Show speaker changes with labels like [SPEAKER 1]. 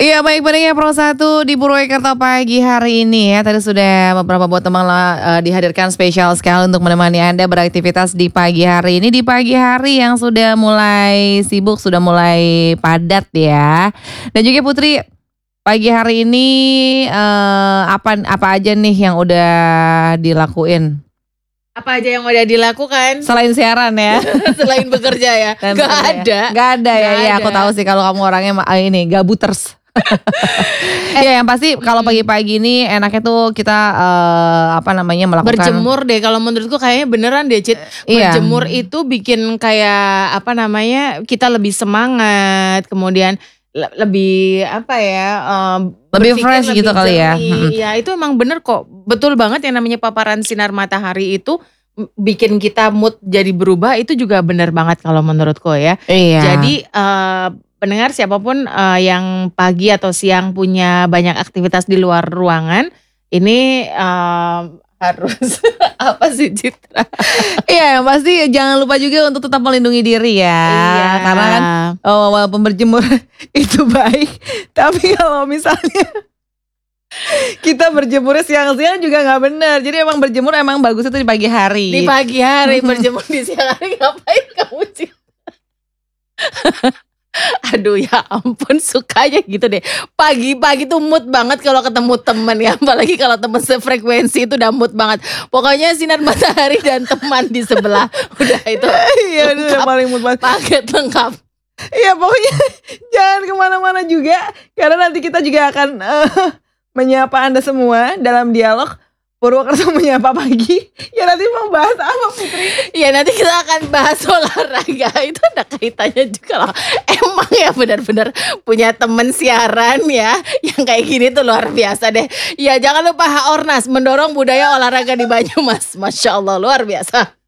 [SPEAKER 1] Iya baik pendengar Pro 1 di Purwokerto pagi hari ini ya. Tadi sudah beberapa buat teman dihadirkan spesial sekali untuk menemani Anda beraktivitas di pagi hari ini. Di pagi hari yang sudah mulai sibuk, sudah mulai padat ya. Dan juga Putri, pagi hari ini apa aja nih yang udah dilakuin?
[SPEAKER 2] Apa aja yang udah dilakukan
[SPEAKER 1] Selain siaran ya.
[SPEAKER 2] selain bekerja ya?
[SPEAKER 1] Gak ada ya. Iya aku tahu sih kalau kamu orangnya ini gabuters. Ya yang pasti kalau pagi-pagi ini enaknya tuh kita melakukan
[SPEAKER 2] berjemur deh. Kalau menurutku kayaknya beneran deh Cit. Berjemur itu bikin kayak kita lebih semangat, kemudian lebih
[SPEAKER 1] lebih fresh gitu kali ya.
[SPEAKER 2] Iya itu emang bener kok. Betul banget yang namanya paparan sinar matahari itu bikin kita mood jadi berubah. Itu juga bener banget kalau menurutku ya.
[SPEAKER 1] Iya.
[SPEAKER 2] Jadi pendengar siapapun yang pagi atau siang punya banyak aktivitas di luar ruangan, ini harus apa sih Citra?
[SPEAKER 1] Iya yang pasti jangan lupa juga untuk tetap melindungi diri ya.
[SPEAKER 2] Iya.
[SPEAKER 1] Karena kan walaupun berjemur itu baik, tapi kalau misalnya kita berjemurnya siang-siang juga nggak benar. Jadi emang berjemur emang bagus itu di pagi hari.
[SPEAKER 2] Di pagi hari berjemur, di siang hari ngapain kamu Citra? Aduh ya ampun, sukanya gitu deh. Pagi-pagi tuh mood banget kalau ketemu teman ya. Apalagi kalau teman sefrekuensi itu udah mood banget. Pokoknya sinar matahari dan teman di sebelah. Udah itu.
[SPEAKER 1] Iya itu udah paling mood banget.
[SPEAKER 2] Paket lengkap.
[SPEAKER 1] Iya pokoknya jangan kemana-mana juga. Karena nanti kita juga akan menyapa Anda semua dalam dialog Purwokerto menyapa pagi. Ya nanti mau bahas apa Putri?
[SPEAKER 2] Ya nanti kita akan bahas olahraga. Itu ada kaitannya juga loh. Emang ya benar-benar punya temen siaran ya yang kayak gini tuh luar biasa deh. Ya jangan lupa Ornas mendorong budaya olahraga di Banyumas. Masya Allah luar biasa.